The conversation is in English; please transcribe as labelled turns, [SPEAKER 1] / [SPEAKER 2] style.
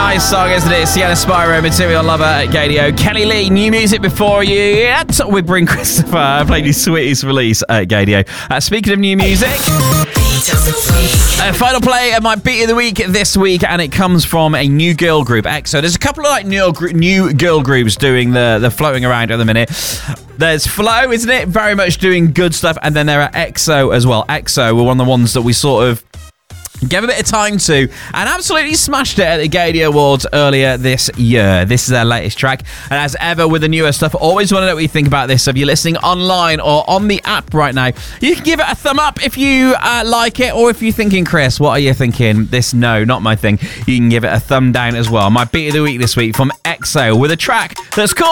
[SPEAKER 1] nice song, isn't it? Sienna Spyro, Material Lover at Gadio. Kelly Lee, new music before you. Yet with Bryn Christopher, played his sweetest release at Gadio. Speaking of new music, final play of my beat of the week this week, and it comes from a new girl group, EXO. There's a couple of like new girl groups doing the floating around at the minute. There's Flow, isn't it? Very much doing good stuff, and then there are EXO as well. EXO were one of the ones that we sort of gave a bit of time to and absolutely smashed it at the Gadio Awards earlier this year. This is their latest track, and as ever with the newer stuff, always want to know what you think about this. If you're listening online or on the app right now, you can give it a thumb up if you like it, or if you're thinking, Chris, what are you thinking? This, no, not my thing. You can give it a thumb down as well. My beat of the week this week from EXO with a track that's called